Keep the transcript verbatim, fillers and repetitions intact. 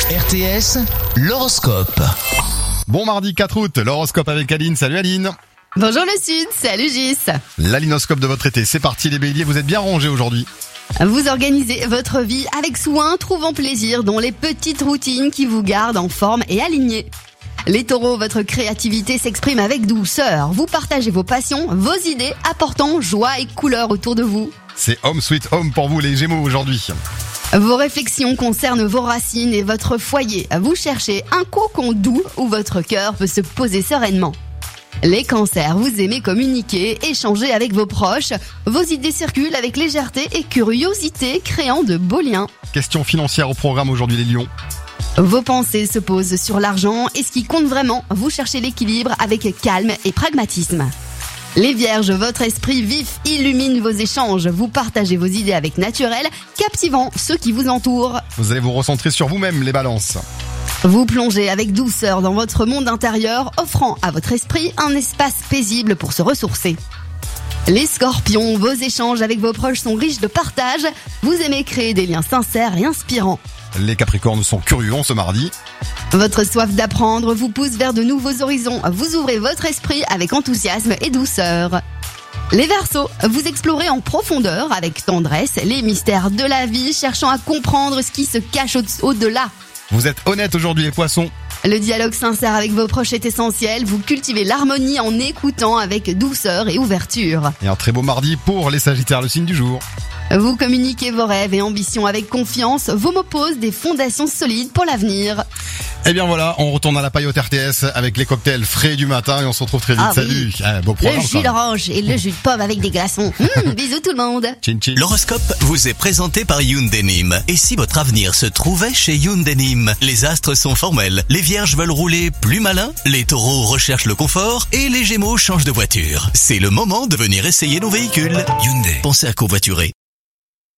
R T S, l'horoscope. Bon mardi quatre août, l'horoscope avec Aline. Salut Aline. Bonjour le Sud, salut Gis. L'alinoscope de votre été, c'est parti les béliers, vous êtes bien rangés aujourd'hui. Vous organisez votre vie avec soin, trouvant plaisir dans les petites routines qui vous gardent en forme et alignés. Les taureaux, votre créativité s'exprime avec douceur. Vous partagez vos passions, vos idées, apportant joie et couleur autour de vous. C'est Home Sweet Home pour vous les gémeaux aujourd'hui. Vos réflexions concernent vos racines et votre foyer. Vous cherchez un cocon doux où votre cœur peut se poser sereinement. Les cancers, vous aimez communiquer, échanger avec vos proches. Vos idées circulent avec légèreté et curiosité, créant de beaux liens. Question financière au programme aujourd'hui les lions. Vos pensées se posent sur l'argent et ce qui compte vraiment, vous cherchez l'équilibre avec calme et pragmatisme. Les vierges, votre esprit vif illumine vos échanges. Vous partagez vos idées avec naturel, captivant ceux qui vous entourent. Vous allez vous recentrer sur vous-même les balances. Vous plongez avec douceur dans votre monde intérieur, offrant à votre esprit un espace paisible pour se ressourcer. Les scorpions, vos échanges avec vos proches sont riches de partage. Vous aimez créer des liens sincères et inspirants. Les capricornes sont curieux en ce mardi. Votre soif d'apprendre vous pousse vers de nouveaux horizons. Vous ouvrez votre esprit avec enthousiasme et douceur. Les Verseaux, vous explorez en profondeur avec tendresse les mystères de la vie, cherchant à comprendre ce qui se cache au- au-delà. Vous êtes honnêtes aujourd'hui les poissons. Le dialogue sincère avec vos proches est essentiel. Vous cultivez l'harmonie en écoutant avec douceur et ouverture. Et un très beau mardi pour les sagittaires, le signe du jour. Vous communiquez vos rêves et ambitions avec confiance. Vos mots posent des fondations solides pour l'avenir. Et bien voilà, on retourne à la paillote R T S avec les cocktails frais du matin et on se retrouve très vite. Ah Salut. oui. Ah, beau Le programme, jus quand même. d'orange et le jus de pomme avec des glaçons. Mmh, bisous tout le monde. Chin chin. L'horoscope vous est présenté par Hyundai Nîmes. Et si votre avenir se trouvait chez Hyundai Nîmes? Les astres sont formels. Les vierges veulent rouler plus malin. Les taureaux recherchent le confort. Et les gémeaux changent de voiture. C'est le moment de venir essayer nos véhicules. Hyundai. Pensez à covoiturer.